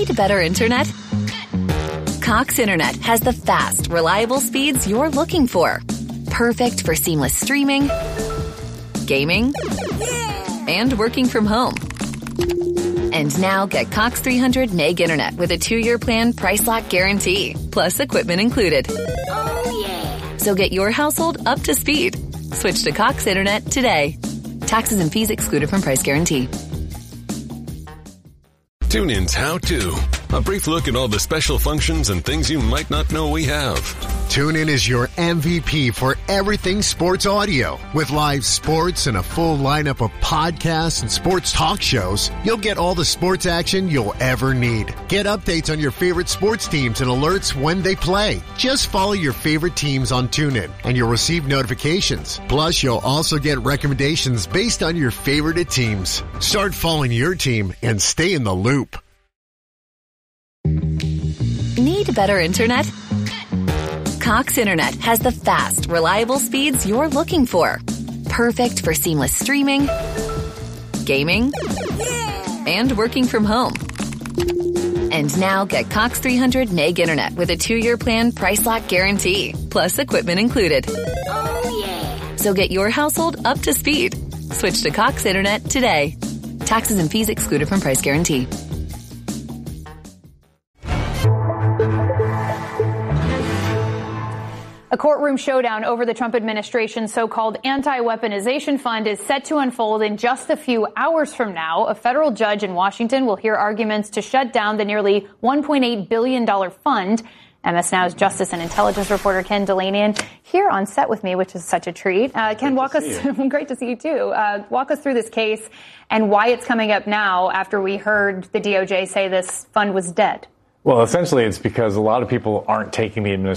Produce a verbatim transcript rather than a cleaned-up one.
Need better internet? Cox Internet has the fast, reliable speeds you're looking for. Perfect for seamless streaming, gaming, and working from home. And now get Cox three hundred meg internet with a two-year plan price lock guarantee, plus equipment included. Oh, yeah. So get your household up to speed. Switch to Cox Internet today. Taxes and fees excluded from price guarantee. TuneIn's How To. A brief look at all the special functions and things you might not know we have. TuneIn is your M V P for everything sports audio. With live sports and a full lineup of podcasts and sports talk shows, you'll get all the sports action you'll ever need. Get updates on your favorite sports teams and alerts when they play. Just follow your favorite teams on TuneIn and you'll receive notifications. Plus, you'll also get recommendations based on your favorite teams. Start following your team and stay in the loop. Need better internet? Cox Internet has the fast, reliable speeds you're looking for. Perfect for seamless streaming, gaming, and working from home. And now get Cox three hundred meg internet with a two-year plan price lock guarantee, plus equipment included. Oh, yeah. So get your household up to speed. Switch to Cox Internet today. Taxes and fees excluded from price guarantee. A courtroom showdown over the Trump administration's so-called anti-weaponization fund is set to unfold in just a few hours from now. A federal judge in Washington will hear arguments to shut down the nearly one point eight billion dollars fund. M S Now's justice and intelligence reporter Ken Delanian here on set with me, which is such a treat. Uh, Ken, walk us, great to see you too. Uh, walk us through this case and why it's coming up now after we heard the D O J say this fund was dead. Well, essentially, it's because a lot of people aren't taking the administration